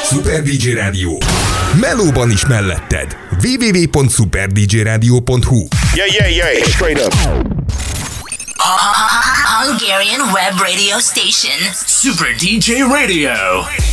Super DJ Rádió. Melóban is melletted. www.superdjradio.hu. Yeah, straight up. Hungarian web radio station. Super DJ Radio.